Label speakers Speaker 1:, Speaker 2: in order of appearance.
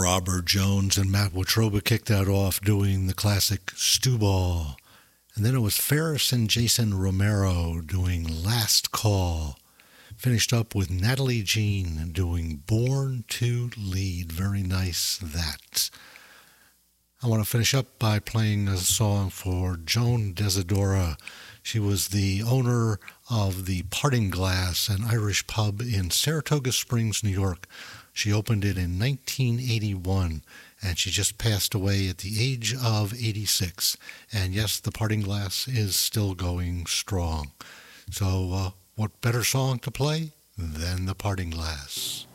Speaker 1: Robert Jones and Matt Watroba kicked that off doing the classic Stew Ball. And then it was Ferris and Jason Romero doing Last Call. Finished up with Natalie Jean doing Born to Lead. Very nice, that. I want to finish up by playing a song for Joan Desidora. She was the owner of the Parting Glass, an Irish pub in Saratoga Springs, New York. She opened it in 1981, and she just passed away at the age of 86. And yes, the Parting Glass is still going strong. So what better song to play than the Parting Glass?